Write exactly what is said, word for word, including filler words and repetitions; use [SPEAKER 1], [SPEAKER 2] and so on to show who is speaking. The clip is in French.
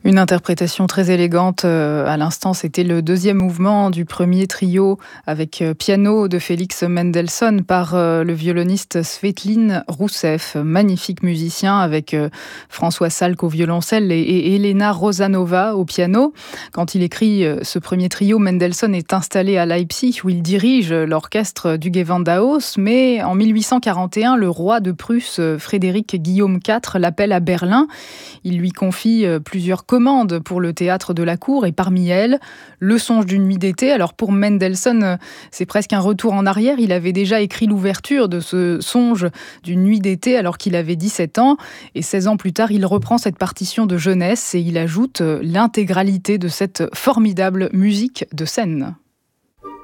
[SPEAKER 1] Une interprétation très élégante euh, à l'instant, c'était le deuxième mouvement du premier trio avec euh, piano de Félix Mendelssohn par euh, le violoniste Svetlin Rousseff, magnifique musicien avec euh, François Salk au violoncelle et, et Elena Rosanova au piano. Quand il écrit euh, ce premier trio, Mendelssohn est installé à Leipzig où il dirige l'orchestre du Gewandhaus, mais en mille huit cent quarante et un, le roi de Prusse, Frédéric Guillaume quatre, l'appelle à Berlin. Il lui confie euh, plusieurs commande pour le théâtre de la cour et parmi elles, Le songe d'une nuit d'été. Alors pour Mendelssohn, c'est presque un retour en arrière. Il avait déjà écrit l'ouverture de ce songe d'une nuit d'été alors qu'il avait dix-sept ans et seize ans plus tard, il reprend cette partition de jeunesse et il ajoute l'intégralité de cette formidable musique de scène.